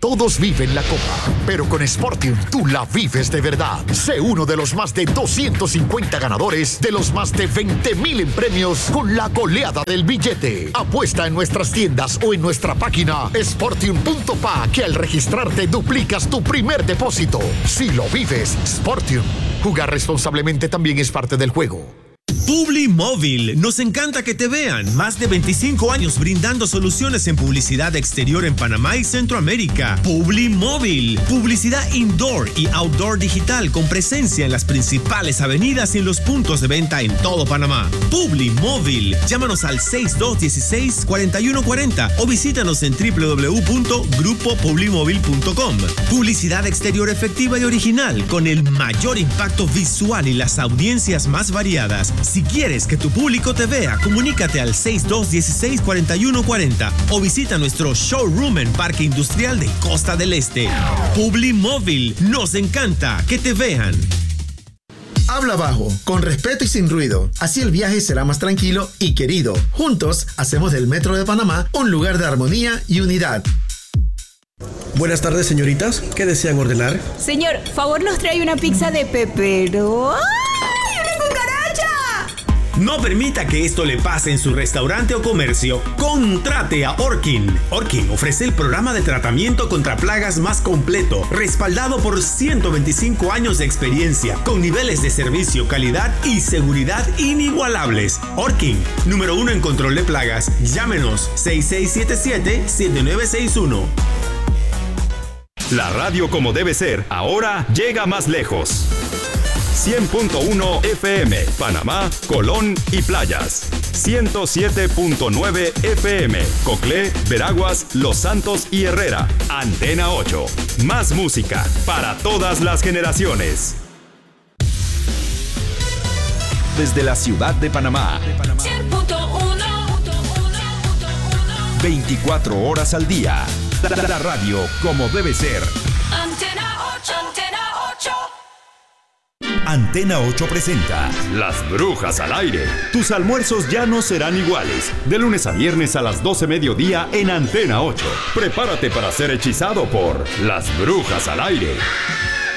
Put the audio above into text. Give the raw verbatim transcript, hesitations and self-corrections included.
todos viven la copa, pero con Sportium tú la vives de verdad. Sé uno de los más de doscientos cincuenta ganadores de los más de veinte mil en premios con la goleada del billete. Apuesta en nuestras tiendas o en nuestra página sportium punto pa, que al registrarte duplicas tu primer depósito. Si lo vives, Sportium. Jugar responsablemente también es parte del juego. Publimóvil, nos encanta que te vean. Más de veinticinco años brindando soluciones en publicidad exterior en Panamá y Centroamérica. Publimóvil, publicidad indoor y outdoor digital con presencia en las principales avenidas y en los puntos de venta en todo Panamá. Publimóvil, llámanos al seis dos uno seis, cuatro uno cuatro cero o visítanos en doble u doble u doble u punto grupo publimóvil punto com. Publicidad exterior efectiva y original con el mayor impacto visual y las audiencias más variadas. Si quieres que tu público te vea, comunícate al seis dos uno seis, cuatro uno cuatro cero o visita nuestro showroom en Parque Industrial de Costa del Este. Publimóvil, nos encanta que te vean. Habla bajo, con respeto y sin ruido. Así el viaje será más tranquilo y querido. Juntos hacemos del Metro de Panamá un lugar de armonía y unidad. Buenas tardes, señoritas. ¿Qué desean ordenar? Señor, favor nos trae una pizza de pepero. No permita que esto le pase en su restaurante o comercio. Contrate a Orkin. Orkin ofrece el programa de tratamiento contra plagas más completo, respaldado por ciento veinticinco años de experiencia, con niveles de servicio, calidad y seguridad inigualables. Orkin, número uno en control de plagas. Llámenos seis seis siete siete, siete nueve seis uno. La radio como debe ser, ahora llega más lejos. cien punto uno F M, Panamá, Colón y Playas. ciento siete punto nueve F M, Coclé, Veraguas, Los Santos y Herrera. Antena ocho. Más música para todas las generaciones. Desde la ciudad de Panamá. cien punto uno. veinticuatro horas al día. La radio como debe ser. Antena ocho. Antena ocho. Antena ocho presenta Las Brujas al Aire. Tus almuerzos ya no serán iguales. De lunes a viernes a las doce mediodía en Antena ocho. Prepárate para ser hechizado por Las Brujas al Aire.